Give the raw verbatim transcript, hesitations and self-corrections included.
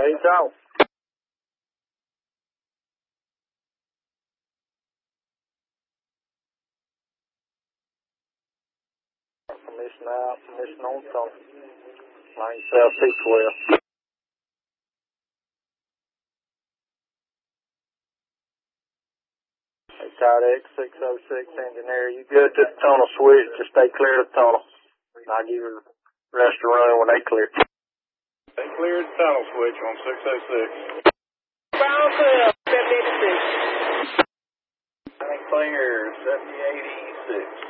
Hey, ciao. Permission out, permission on tunnel. Line South T twelve. Hey, Todd X six oh six engineer, you good to the tunnel switch? Just stay clear of the tunnel. I'll give you the rest of the run when they clear. They cleared the tunnel switch on six oh six. Bounce up, seventy eighty-six. I think clear, seventy eighty-six.